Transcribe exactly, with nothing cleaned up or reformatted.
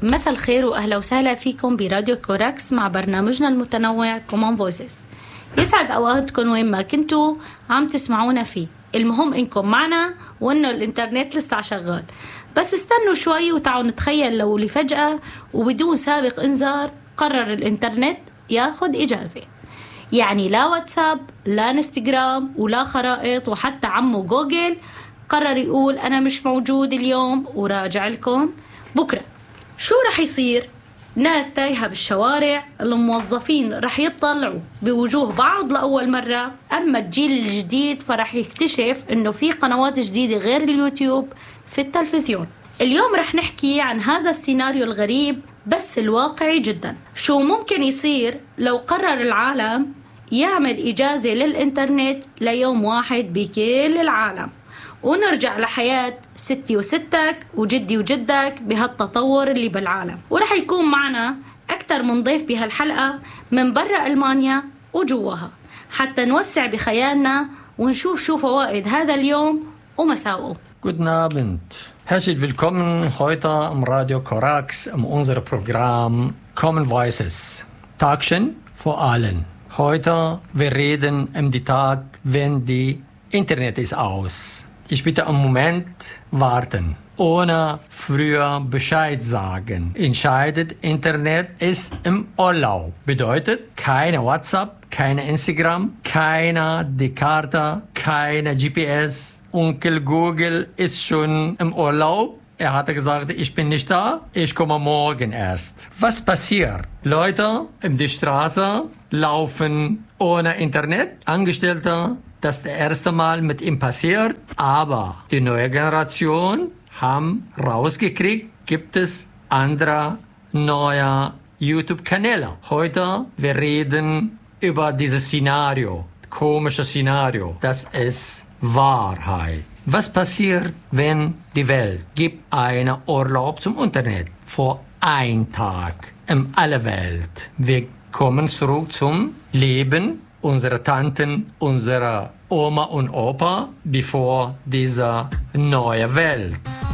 مساء الخير وأهلا وسهلا فيكم براديو كوراكس مع برنامجنا المتنوع Common Voices. يسعد أوقاتكم وين ما كنتوا عم تسمعونا فيه. المهم إنكم معنا وإنه الإنترنت لسه شغال، بس استنوا شوي وتعالوا نتخيل لو لفجأة وبدون سابق إنذار قرر الإنترنت ياخد إجازة. يعني لا واتساب لا انستغرام ولا خرائط، وحتى عمو جوجل قرر يقول أنا مش موجود اليوم وراجع لكم بكرة. شو رح يصير؟ ناس تايهة بالشوارع، الموظفين رح يطلعوا بوجوه بعض لأول مرة، أما الجيل الجديد فرح يكتشف إنه في قنوات جديدة غير اليوتيوب في التلفزيون. اليوم رح نحكي عن هذا السيناريو الغريب بس الواقعي جدا. شو ممكن يصير لو قرر العالم يعمل إجازة للإنترنت ليوم واحد بكل العالم، ونرجع لحياة ستي وستك وجدي وجدك بهالتطور اللي بالعالم. ورح يكون معنا أكثر من ضيف بهالحلقة من برا ألمانيا وجواها، حتى نوسع بخيالنا ونشوف شو فوائد هذا اليوم ومساوئه. Guten Abend. Herzlich willkommen heute am Radio Corax in unserem Programm Common Voices. Tagchen vor allen. Heute wir reden um den Tag, wenn die Internet ist aus. Ich bitte einen Moment warten. Ohne früher Bescheid sagen. Entscheidet Internet ist im Urlaub. Bedeutet keine WhatsApp, keine Instagram, keine die Karte, keine G P S. Onkel Google ist schon im Urlaub. Er hatte gesagt, ich bin nicht da, ich komme morgen erst. Was passiert? Leute in die Straße laufen ohne Internet. Angestellte, das ist das erste Mal mit ihm passiert. Aber die neue Generation haben rausgekriegt, gibt es andere neue YouTube-Kanäle. Heute wir reden über dieses Szenario, komische Szenario. Das ist Wahrheit. Was passiert, wenn die Welt gibt einen Urlaub zum Internet vor einem Tag in aller Welt? Wir kommen zurück zum Leben unserer Tanten, unserer Oma und Opa, bevor diese neue Welt.